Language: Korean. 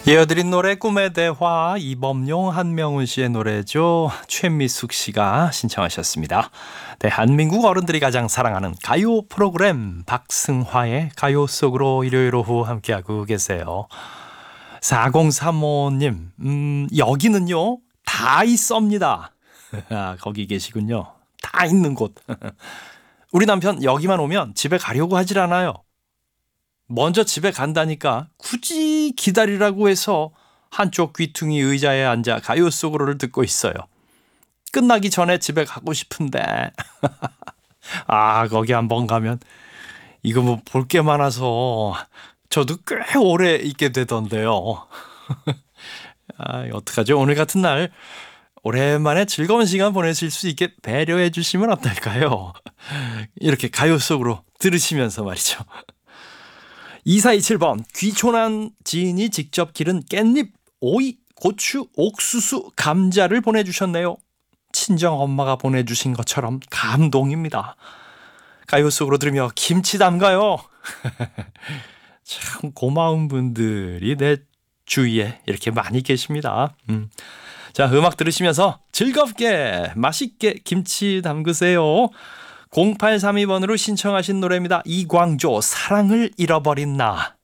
이어드린 노래 꿈의 대화 이범용 한명훈 씨의 노래죠. 최미숙 씨가 신청하셨습니다. 대한민국 어른들이 가장 사랑하는 가요 프로그램 박승화의 가요 속으로 일요일 오후 함께하고 계세요. 4035님 여기는요 다 있습니다. 거기 계시군요. 다 있는 곳. 우리 남편 여기만 오면 집에 가려고 하질 않아요. 먼저 집에 간다니까 굳이 기다리라고 해서 한쪽 귀퉁이 의자에 앉아 가요 속으로를 듣고 있어요. 끝나기 전에 집에 가고 싶은데 거기 한번 가면 이거 뭐 볼 게 많아서 저도 꽤 오래 있게 되던데요. 어떡하죠? 오늘 같은 날 오랜만에 즐거운 시간 보내실 수 있게 배려해 주시면 어떨까요? 이렇게 가요 속으로 들으시면서 말이죠. 2427번 귀촌한 지인이 직접 기른 깻잎, 오이, 고추, 옥수수, 감자를 보내주셨네요. 친정 엄마가 보내주신 것처럼 감동입니다. 가요 속으로 들으며 김치 담가요. 참 고마운 분들이 내 주위에 이렇게 많이 계십니다. 자, 음악 들으시면서 즐겁게 맛있게 김치 담그세요. 0832번으로 신청하신 노래입니다. 이광조 사랑을 잃어버린 나.